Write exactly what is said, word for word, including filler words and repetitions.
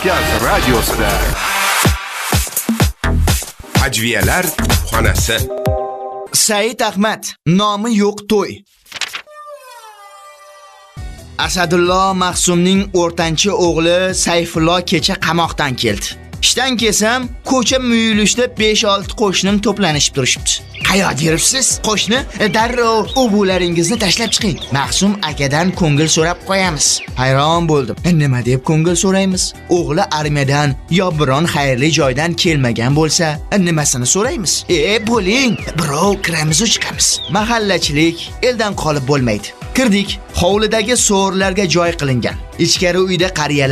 Markaz radiosida Ajviyalar xonasi. Said Ahmad, nomi yo'q to'y. Asadullo Mahsumning o'rtanchi o'g'li Sayfullo kecha qamoqdan keldi. Ishdan kelsam, ko'cha muyulishda besh olti qo'shnim to'planishib turishibdi. Qayoqqa yuribsiz? Qo'shni, darrov o'bularingizni tashlab chiqing. Mahsum akadan ko'ngil so'rab qo'yamiz. Hayron bo'ldim. Nima deb ko'ngil so'raymiz? O'g'li armiyadan yo biron xayrli joydan kelmagan bo'lsa, nimasini so'raymiz? E, bo'ling, birov kiramiz u chiqamiz. Mahallachilik eldan qolib bo'lmaydi. Kirdik. Hovlidagi so'rlarga joy qilingan. Ichkari uyda qariyalar